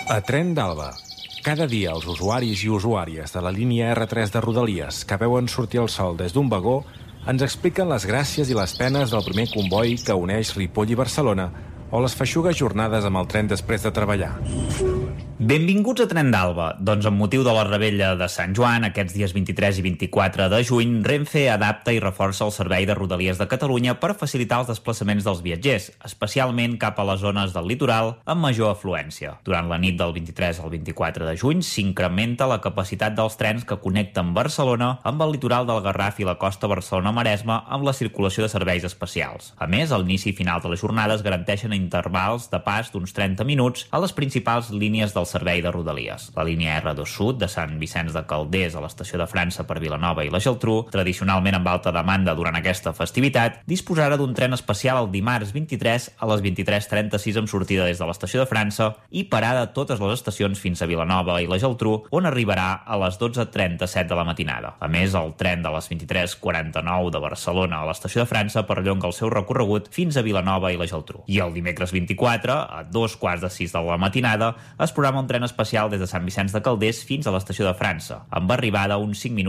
A Tren d'Alba. Cada dia els usuaris i usuàries de la línia R3 de Rodalies que veuen sortir el sol des d'un vagó ens expliquen les gràcies i les penes del primer comboi que uneix Ripoll i Barcelona o les feixugues jornades amb el tren després de treballar. Benvinguts a Tren d'Alba. Doncs amb motiu de la revetlla de Sant Joan, aquests dies 23 i 24 de juny, Renfe adapta i reforça el servei de Rodalies de Catalunya per facilitar els desplaçaments dels viatgers, especialment cap a les zones del litoral amb major afluència. Durant la nit del 23 al 24 de juny s'incrementa la capacitat dels trens que connecten Barcelona amb el litoral del Garraf i la costa Barcelona-Maresme amb la circulació de serveis especials. A més, el inici i final de les jornades garanteixen intervals de pas d'uns 30 minuts a les principals línies del servei de Rodalies. La línia R2 Sud de Sant Vicenç de Calders a l'estació de França per Vilanova i la Geltrú, tradicionalment amb alta demanda durant aquesta festivitat, disposarà d'un tren especial el dimarts 23 a les 23:36 amb sortida des de l'estació de França i parada a totes les estacions fins a Vilanova i la Geltrú, on arribarà a les 12:37 de la matinada. A més, el tren de les 23:49 de Barcelona a l'estació de França perllonga el seu recorregut fins a Vilanova i la Geltrú. I el dimecres 24, a 2:45 de la matinada, es programa un tren especial des de Sant Vicenç de Calders fins a l'estació de França, amb arribada uns 5 minuts